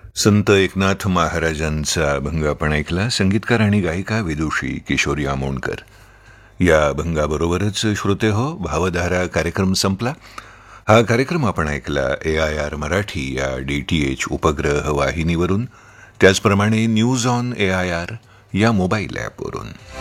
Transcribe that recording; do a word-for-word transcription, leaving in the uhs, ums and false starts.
संत एकनाथ महाराजांचा अभंग आपण ऐकला. संगीतकार आणि गायिका विदुषी किशोरी आमोणकर. या अभंगाबरोबरच श्रोते हो, भावधारा कार्यक्रम संपला. हा कार्यक्रम आपण ऐकला ए आय आर मराठी या डी टी एच उपग्रह वाहिनीवरून, त्याचप्रमाणे news on A I R या मोबाईल ॲपवरून.